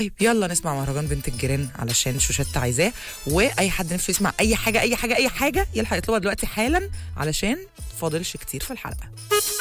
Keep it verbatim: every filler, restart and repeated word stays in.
طيب يلا نسمع مهرجان بنت الجيران علشان شوشت عايزاه، واي حد نفسه يسمع اي حاجه اي حاجه اي حاجه يلحق يطلبها دلوقتي حالا علشان فاضلش كتير في الحلقه.